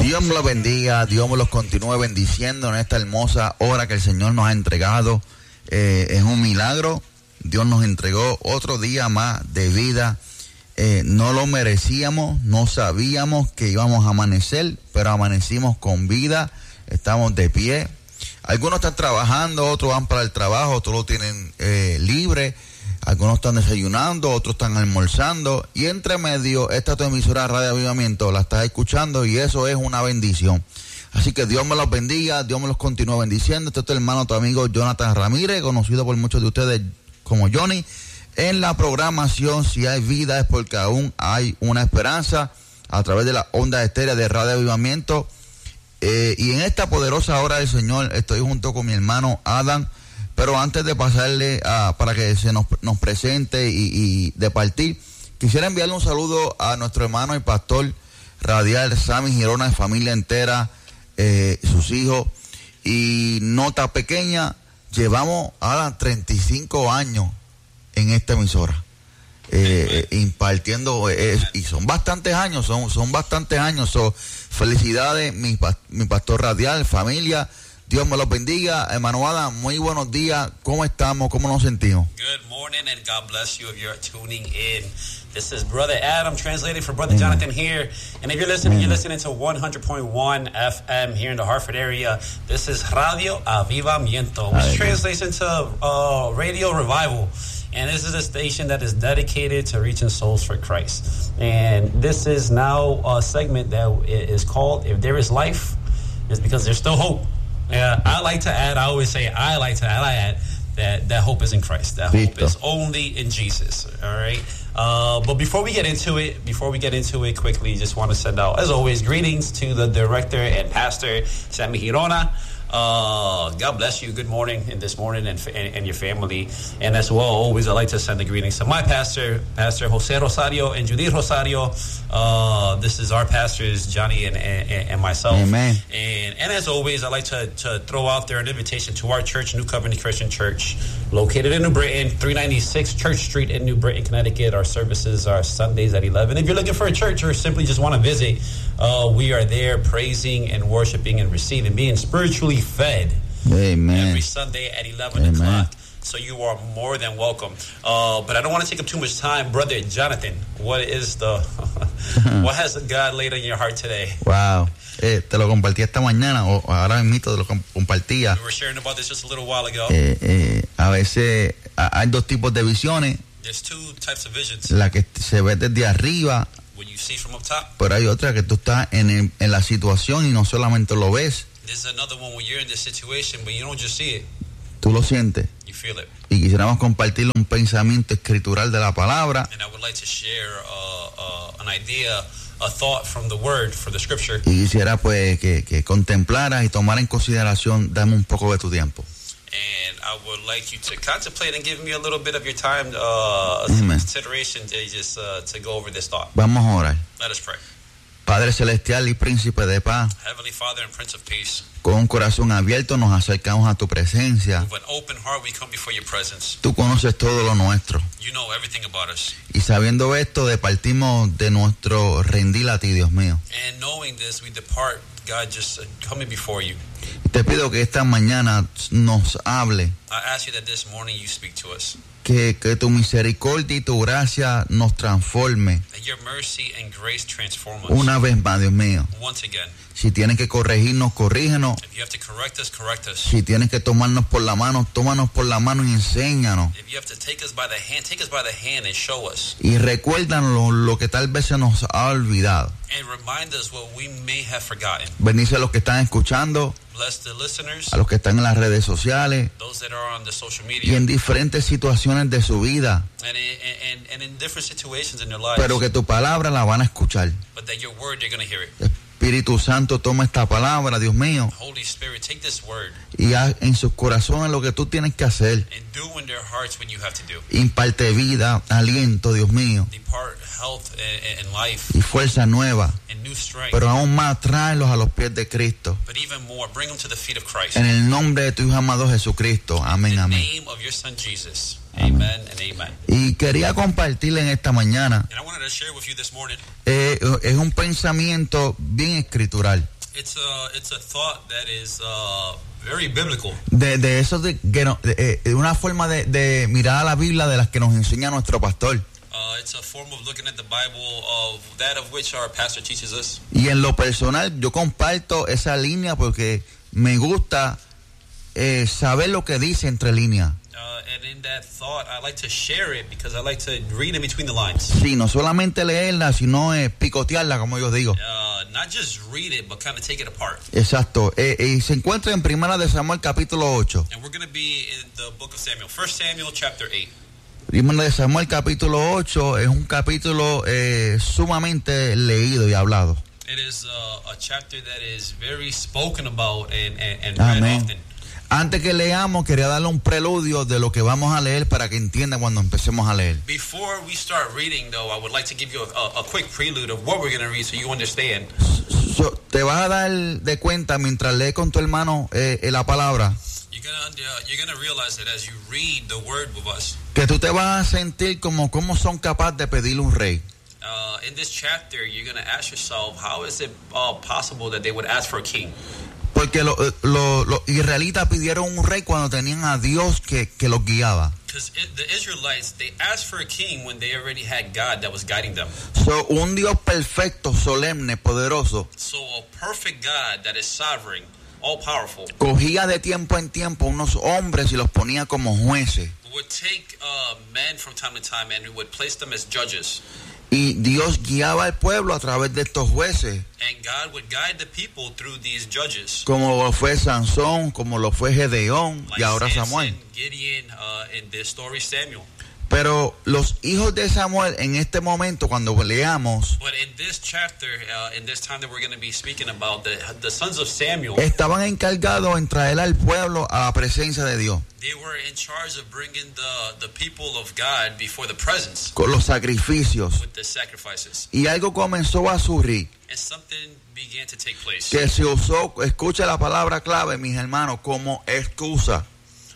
Dios me los bendiga, Dios me los continúe bendiciendo en esta hermosa hora que el Señor nos ha entregado. Es un milagro. Dios nos entregó otro día más de vida. No lo merecíamos, no sabíamos que íbamos a amanecer, pero amanecimos con vida, estamos de pie. Algunos están trabajando, otros van para el trabajo, otros lo tienen libre. Algunos están desayunando, otros están almorzando. Y entre medio, esta tu emisora Radio Avivamiento la estás escuchando y eso es una bendición. Así que Dios me los bendiga, Dios me los continúa bendiciendo. Este es tu hermano, tu amigo Jonathan Ramírez, conocido por muchos de ustedes como Johnny. En la programación, si hay vida es porque aún hay una esperanza a través de la onda estérea de Radio Avivamiento. Y en esta poderosa hora del Señor estoy junto con mi hermano Adam. Pero antes de pasarle para que se nos presente y de partir, quisiera enviarle un saludo a nuestro hermano y pastor radial Sammy Girona, de familia entera, sus hijos. Y nota pequeña, llevamos ahora 35 años en esta emisora, impartiendo, y son bastantes años, son bastantes años. Felicidades, mi pastor radial, familia. Dios me los bendiga. Hermano Adam, muy buenos días. ¿Cómo estamos? ¿Cómo nos sentimos? Good morning and God bless you if you're tuning in. This is Brother Adam translating for Brother Jonathan here. And if you're listening to 100.1 FM here in the Hartford area. This is Radio Avivamiento, which translates into Radio Revival. And this is a station that is dedicated to reaching souls for Christ. And this is now a segment that is called If There Is Life, it's because there's still hope. I like to add that hope is in Christ. That hope is only in Jesus. All right. But before we get into it quickly, just want to send out, as always, greetings to the director and pastor, Sammy Girona. God bless you. Good morning and this morning and your family. And as well, always I like to send the greetings to my pastor, Pastor Jose Rosario and Judith Rosario. This is our pastors, Johnny and myself. Amen. And as always, I like to throw out there an invitation to our church, New Covenant Christian Church, located in New Britain, 396 Church Street in New Britain, Connecticut. Our services are Sundays at 11. If you're looking for a church or simply just want to visit, we are there praising and worshiping and receiving, being spiritually fed. Amen. Every Sunday at 11 o'clock. So you are more than welcome. But I don't want to take up too much time. Brother Jonathan, what has God laid on your heart today? Wow. Te lo compartí esta mañana, o ahora mismo te lo compartía. We were sharing about this just a little while ago. A veces hay dos tipos de visiones. There's two types of visions. La que se ve desde arriba, when you see from up top. Pero hay otra que tú estás en la situación y no solamente lo ves. There's another one when you're in the situation, but you don't just see it. Tú lo sientes. You feel it. Y quisiéramos compartir un pensamiento escritural de la palabra. And I would like to share an idea, a thought from the word, for the scripture. Y quisiera pues que contemplaras y tomara en consideración, dame un poco de tu tiempo. And I would like you to contemplate and give me a little bit of your time, consideration to just to go over this thought. Vamos a orar. Let us pray. Padre celestial y príncipe de paz, Heavenly Father and Prince of Peace, con un corazón abierto nos acercamos a tu presencia. with an open heart we come before your presence. Tú conoces todo lo nuestro. You know everything about us. Y sabiendo esto, departimos de nuestro rendir a ti, Dios mío. And knowing this, we depart, God, just coming before you. Te pido que esta mañana nos hable, I ask you that this morning you speak to us. que tu misericordia y tu gracia nos transforme. That your mercy and grace transform us. Una vez más, Dios mío. Once again. Si tienes que corregirnos, corrígenos. If you have to correct us, correct us. Si tienes que tomarnos por la mano, tómanos por la mano y enséñanos. If you have to take us by the hand, take us by the hand and show us. Y recuérdanos lo que tal vez se nos ha olvidado. And remind us what we may have forgotten. Bendice a los que están escuchando, Bless the listeners, a los que están en las redes sociales those that are on the social y media, en diferentes situaciones de su vida. and in different situations in their lives. Pero que tu palabra la van a escuchar. But that your word, they're going to hear it. Espíritu Santo, toma esta palabra, Dios mío, Holy Spirit, take this word y haz en sus corazones lo que tú tienes que hacer. and do in their hearts what you have to do. Imparte vida, aliento, Dios mío, Depart health and life y fuerza nueva. and new strength. Pero aún más, tráelos a los pies de Cristo. But even more, bring them to the feet of Christ. En el nombre de tu Hijo amado Jesucristo. Amén, In the amén. name of your Son Jesus. Amen and amen. Y quería compartirle en esta mañana, And I wanted to share with you this morning. es un pensamiento bien escritural. It's a thought that is very biblical. De eso de una forma de mirar a la Biblia de las que nos enseña nuestro pastor. It's a form of looking at the Bible of that of which our pastor teaches us. Y en lo personal yo comparto esa línea porque me gusta saber lo que dice entre líneas. And in that thought, I like to share it because I like to read in between the lines. Sí, no solamente leerla, sino picotearla, como yo digo. Not just read it, but kind of take it apart. Exacto. Y se encuentra en Primera de Samuel capítulo 8. And we're going to be in the book of Samuel. 1 Samuel chapter 8. Primera de Samuel capítulo 8 es un capítulo sumamente leído y hablado. It is a chapter that is very spoken about and read Amén. often. Antes que leamos, quería darle un preludio de lo que vamos a leer para que entiendan cuando empecemos a leer. Before we start reading, though, I would like to give you a quick prelude of what we're going to read so you understand. Te vas a dar de cuenta mientras lees con tu hermano la palabra, You're gonna realize that as you read the word with us, que tú te vas a sentir como cómo son capaces de pedirle un rey. in this chapter, you're going to ask yourself, how is it possible that they would ask for a king? Porque los israelitas pidieron un rey cuando tenían a Dios que los guiaba. Because the Israelites, they asked for a king when they already had God that was guiding them. So, un Dios perfecto, solemne, poderoso, So a perfect God that is sovereign, all-powerful, cogía de tiempo en tiempo unos hombres y los ponía como jueces. would take men from time to time and would place them as judges. Y Dios guiaba al pueblo a través de estos jueces, And God would guide the people through these judges. como lo fue Sansón, como lo fue Gedeón Like y ahora Samson, Samuel. Gideon, in this story, Samuel. Pero los hijos de Samuel en este momento, cuando leamos, But in this chapter, in this time that we're going to be speaking about, the sons of Samuel, estaban encargados en traer al pueblo a la presencia de Dios, they were in charge of bringing the people of God before the presence con los sacrificios. with the sacrifices. Y algo comenzó a surgir, And something began to take place. que se usó, escucha la palabra clave, mis hermanos, como excusa.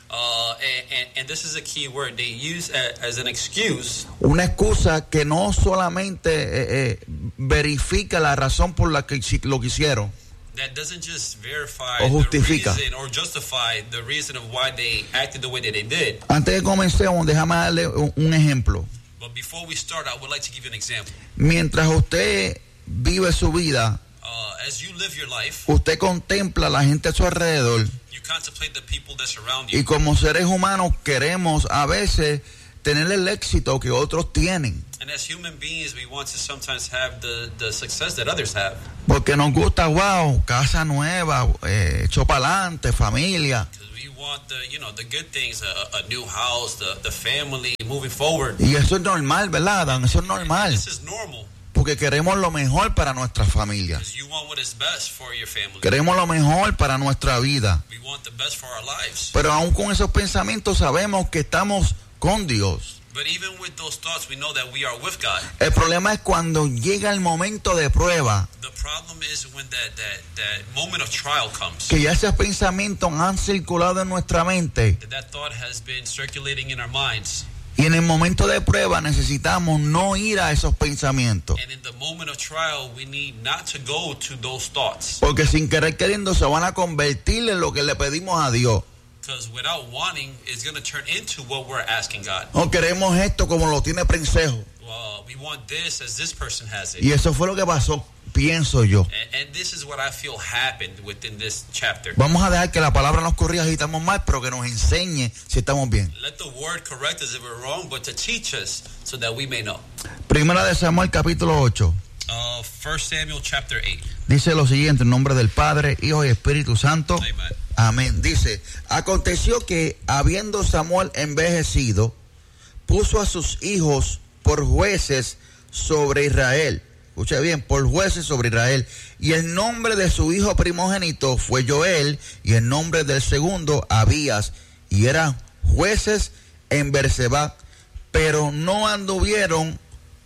And this is a key word they use as an excuse. Una excusa que no solamente verifica la razón por la que lo que hicieron, That doesn't just verify o the justifica. reason or justify the reason of why they acted the way that they did. Antes de comencemos, déjame darle un ejemplo. But before we start, I would like to give you an example. Mientras usted vive su vida, As you live your life, usted contempla a la gente a su alrededor, you contemplate the people that surround y you. como seres humanos queremos a veces tener el éxito que otros tienen, And as human beings, we want to sometimes have the success that others have. porque nos gusta, wow, casa nueva, hecho para adelante, familia, Because we want the good things, a new house, the family, moving forward. y eso es normal, ¿verdad, Dan? Eso es normal, This is normal. porque queremos lo mejor para nuestra familia, Because you want what is best for your family. queremos lo mejor para nuestra vida, We want the best for our lives. pero aún con esos pensamientos sabemos que estamos con Dios. But even with those thoughts, we know that we are with God. El problema es cuando llega el momento de prueba, The problem is when that moment of trial comes. que ya esos pensamientos han circulado en nuestra mente, That thought has been circulating in our minds. y en el momento de prueba necesitamos no ir a esos pensamientos, And in the moment of trial, we need not to go to those thoughts. porque sin querer queriendo se van a convertir en lo que le pedimos a Dios. Because without wanting, it's going to turn into what we're asking God. O queremos esto como lo tiene Prensejo, Well, we want this as this person has it. y eso fue lo que pasó, pienso yo. And this is what I feel happened within this chapter. Vamos a dejar que la palabra nos corrija si estamos mal, pero que nos enseñe si estamos bien. Let the word correct us if we're wrong, but to teach us so that we may know. Primera de Samuel capítulo 8. 1 Samuel chapter 8. Dice lo siguiente, en nombre del Padre, Hijo y Espíritu Santo. Amen. Amén. Dice, aconteció que habiendo Samuel envejecido, puso a sus hijos por jueces sobre Israel. Escuche bien, por jueces sobre Israel. Y el nombre de su hijo primogénito fue Joel, y el nombre del segundo Abías, y eran jueces en Berseba. Pero no anduvieron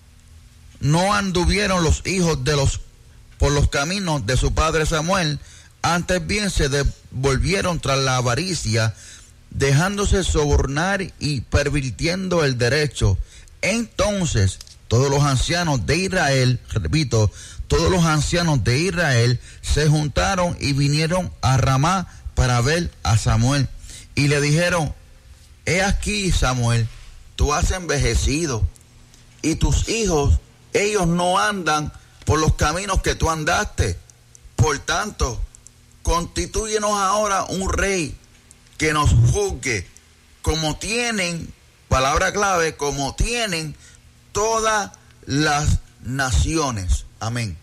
los hijos por los caminos de su padre Samuel, antes bien se volvieron tras la avaricia dejándose sobornar y pervirtiendo el derecho. Entonces todos los ancianos de Israel, repito, todos los ancianos de Israel se juntaron y vinieron a Ramá para ver a Samuel. Y le dijeron: he aquí, Samuel, tú has envejecido y tus hijos, ellos no andan por los caminos que tú andaste. Por tanto, constitúyenos ahora un rey que nos juzgue, como tienen, palabra clave, como tienen todas las naciones. Amén.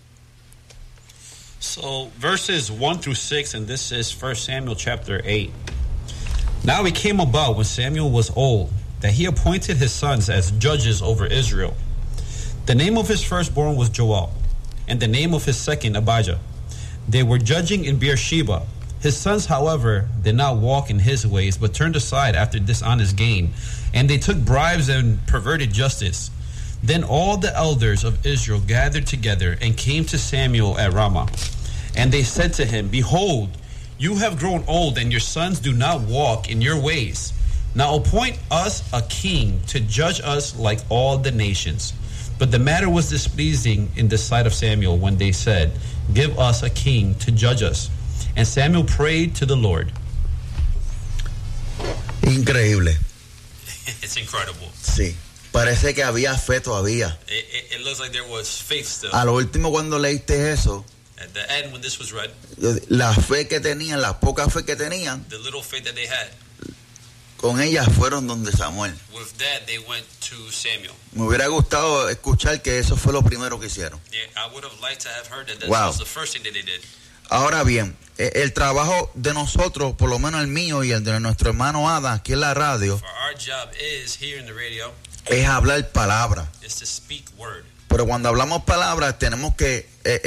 So verses 1 through 6, and this is 1 Samuel chapter 8. Now it came about when Samuel was old that he appointed his sons as judges over Israel. The name of his firstborn was Joel, and the name of his second Abijah. They were judging in Beersheba. His sons, however, did not walk in his ways, but turned aside after dishonest gain, and they took bribes and perverted justice. Then all the elders of Israel gathered together and came to Samuel at Ramah. And they said to him, behold, you have grown old, and your sons do not walk in your ways. Now appoint us a king to judge us like all the nations. But the matter was displeasing in the sight of Samuel when they said, give us a king to judge us. And Samuel prayed to the Lord. Increíble. It's incredible. Sí. Parece que había fe todavía. It looks like there was faith still. A lo último, cuando leíste eso, at the end, when this was read, la fe que tenían, la poca fe que tenían, the little faith that they had, con ellas fueron donde Samuel. with that they went to Samuel. Me hubiera gustado escuchar que eso fue lo primero que hicieron. Yeah, I would have liked to have heard that. That Wow. was the first thing that they did. Ahora bien, el trabajo de nosotros, por lo menos el mío y el de nuestro hermano Ada, aquí en la radio, For our job is here in the radio es hablar palabra. is to speak word. Pero cuando hablamos palabras tenemos que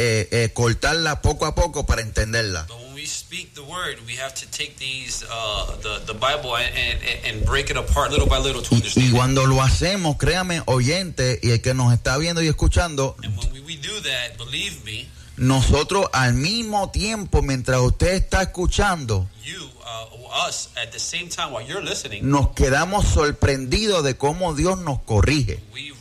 cortarla poco a poco para entenderla. But when we speak the word, we have to take these the Bible and break it apart little by little to Y understand it. cuando lo hacemos, créame, oyente, y el que nos está viendo y escuchando, And when we do that, believe me, nosotros al mismo tiempo, mientras usted está escuchando, you, us, at the same time while you're listening, nos quedamos sorprendidos de cómo Dios nos corrige.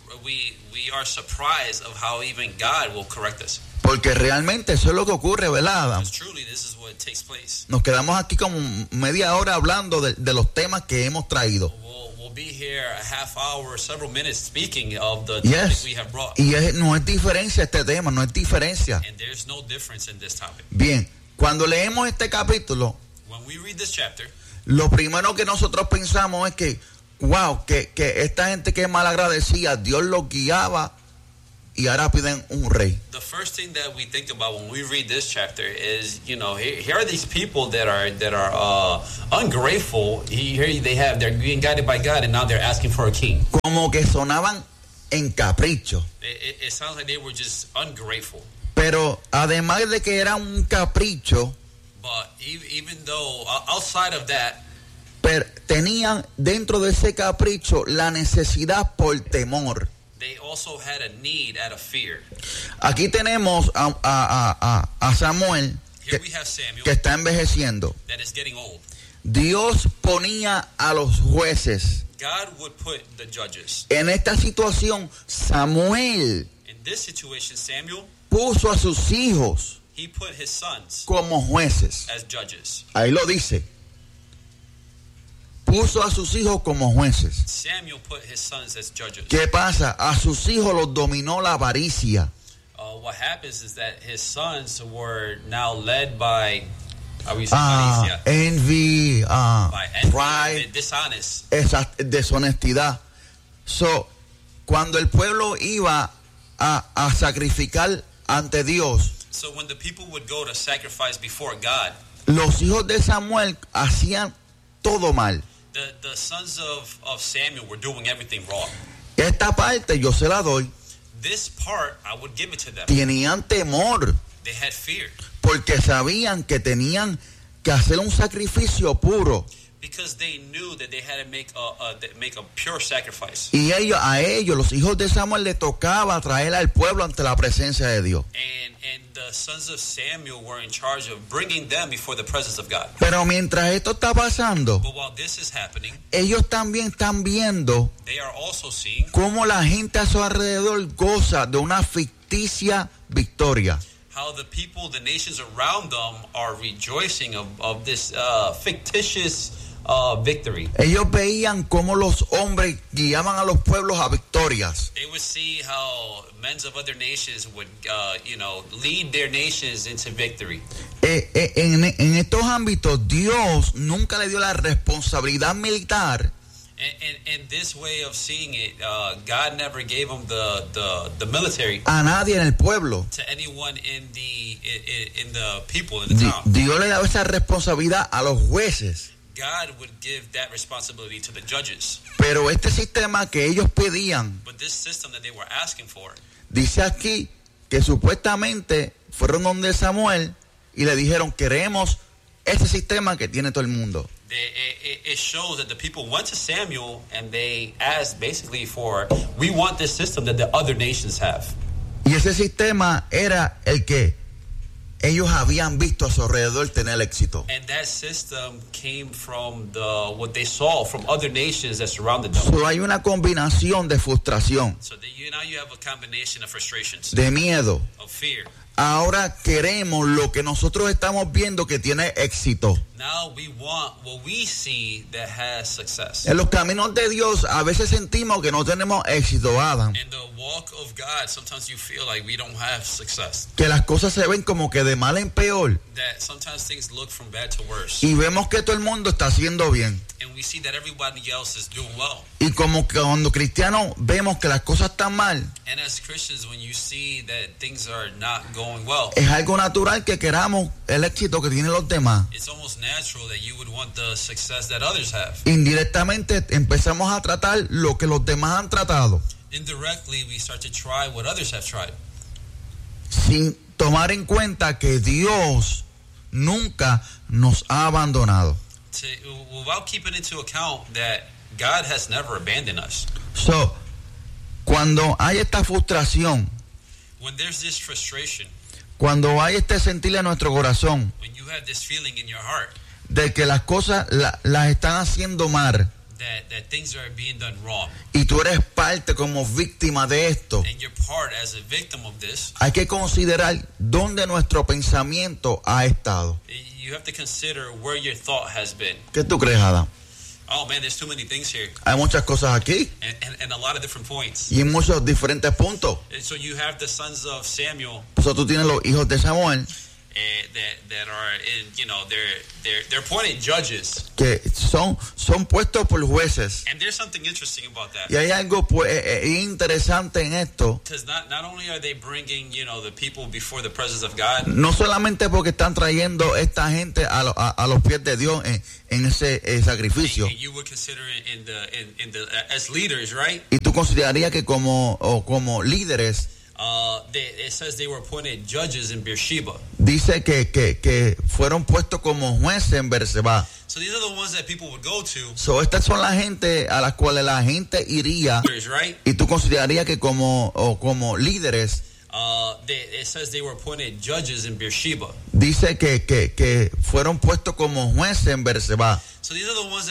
we are surprised of how even God will correct us. Porque realmente eso es lo que ocurre, ¿verdad, Adam? Because truly, this is what takes place. Nos quedamos aquí como media hora hablando de los temas que hemos traído. We'll be here a half hour, several minutes speaking of the Yes. topic we have brought. Y no es diferencia este tema, no es diferencia. And there's no difference in this topic. Bien, cuando leemos este capítulo, When we read this chapter, lo primero que nosotros pensamos es que, wow, que esta gente que es malagradecida, Dios los guiaba y ahora piden un rey. the first thing that we think about when we read this chapter is, you know, here are these people that are ungrateful. Here they're being guided by God, and now they're asking for a king. Como que sonaban en capricho. It sounds like they were just ungrateful. Pero además de que era un capricho, But even though outside of that, tenían dentro de ese capricho la necesidad por temor. they also had a need out of fear. Aquí tenemos a Samuel Here we have Samuel que está envejeciendo. that is getting old. Dios ponía a los jueces. God would put the judges. En esta situación, Samuel In this situation, Samuel, puso a sus hijos he put his sons como jueces. as judges. Ahí lo dice. Puso a sus hijos como jueces. Samuel put his sons as judges. ¿Qué pasa? A sus hijos los dominó la avaricia. What happens is that his sons were now led by, how we say, malicia, Envy, by envy, pride, dishonest. esa deshonestidad. So, cuando el pueblo iba a sacrificar ante Dios, So when the people would go to sacrifice before God, los hijos de Samuel hacían todo mal. the sons of Samuel were doing everything wrong. Esta parte yo se la doy. This part, I would give it to them. Tenían temor They had fear porque sabían que tenían que hacer un sacrificio puro. Because they knew that they had to make a pure sacrifice. Y a ellos, los hijos de Samuel, le tocaba traer al pueblo ante la presencia de Dios. And the sons of Samuel were in charge of bringing them before the presence of God. Pero mientras esto está pasando, But while this is happening, ellos también están viendo they are also seeing cómo la gente a su alrededor goza de una ficticia victoria. how the people, the nations around them, are rejoicing of this fictitious victory. Ellos veían cómo los hombres guiaban a los pueblos a victorias. They would see how men of other nations would, lead their nations into victory. En estos ámbitos, Dios nunca le dio la responsabilidad militar And this way of seeing it, God never gave them the military a nadie en el pueblo. to anyone in the people in the town. Dios le daba esa responsabilidad a los jueces. God would give that responsibility to the judges. Pero este sistema que ellos pedían, But this system that they were asking for, dice aquí que supuestamente fueron donde Samuel y le dijeron, queremos ese sistema que tiene todo el mundo. it shows that the people went to Samuel and they asked basically for, we want this system that the other nations have. Y ese sistema era el que ellos habían visto a su alrededor tener éxito. And that system came from what they saw from other nations that surrounded them. So hay una combinación de frustración, So now you have a combination of frustrations, de miedo. of fear. Ahora queremos lo que nosotros estamos viendo que tiene éxito. Now we want what we see that has success. En los caminos de Dios a veces sentimos que no tenemos éxito, Adam. In the walk of God, sometimes you feel like we don't have success. Que las cosas se ven como que de mal en peor. That sometimes things look from bad to worse. Y vemos que todo el mundo está haciendo bien. And we see that everybody else is doing well. Y como que cuando cristianos vemos que las cosas están mal, And as Christians, when you see that things are not going well, es algo natural que queramos el éxito que tienen los demás. it's almost natural that you would want the success that others have. Indirectamente empezamos a tratar lo que los demás han tratado, Indirectly, we start to try what others have tried, sin tomar en cuenta que Dios nunca nos ha abandonado. without keeping into account that God has never abandoned us. So, cuando hay esta frustración, When there's this frustration, cuando hay este sentir en nuestro corazón when you have this feeling in your heart de que las cosas las están haciendo mal that things are being done wrong, y tú eres parte como víctima de esto, and you're part as a victim of this, hay que considerar dónde nuestro pensamiento ha estado. you have to consider where your thought has been. ¿Qué tú crees, Adam? Oh man, there's too many things here, Hay muchas cosas aquí and a lot of different points. y en muchos diferentes puntos. And so you have the sons of Samuel So, tú tienes los hijos de Samuel that are in, they're appointed judges. que son puestos por jueces. And there's something interesting about that. Y hay algo interesante en esto. Because not only are they bringing, the people before the presence of God, No solamente porque están trayendo esta gente a los pies de Dios en ese sacrificio. and you would consider it in the as leaders, right? Y tú considerarías que como líderes, It says they were appointed judges in Beersheba. dice que fueron puestos como jueces en Berseba. So these are the ones that people would go to, So, estas son la gente a las cuales la gente iría. leaders, right? Y tú considerarías que como líderes, It says they were appointed judges in Beersheba. dice que fueron puestos como jueces en Berseba. So these are the ones that